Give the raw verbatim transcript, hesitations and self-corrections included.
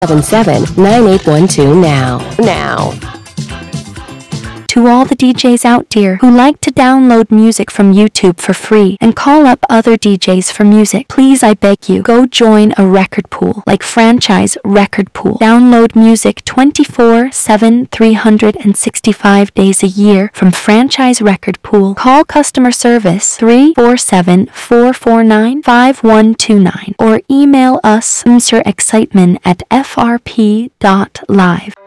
seven seven nine eight one two now. Now. To all the D Js out there who like to download music from YouTube for free and call up other D Js for music, please I beg you, go join a record pool like Franchise Record Pool. Download music twenty-four seven, three hundred sixty-five days a year from Franchise Record Pool. Call customer service three four seven, four four nine, five one two nine or email us mr excitement at f r p dot live.